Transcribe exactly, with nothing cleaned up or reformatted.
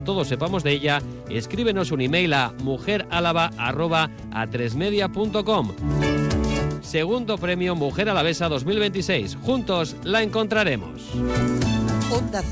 todos sepamos de ella, escríbenos un email a mujerálava arroba a tres media punto com. Segundo premio Mujer Alavesa dos mil veintiséis. Juntos la encontraremos. Onda